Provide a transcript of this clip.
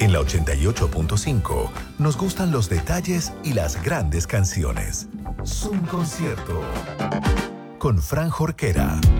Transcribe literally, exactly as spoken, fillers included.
En la ochenta y ocho punto cinco nos gustan los detalles y las grandes canciones. Zoom Concierto con Fran Jorquera.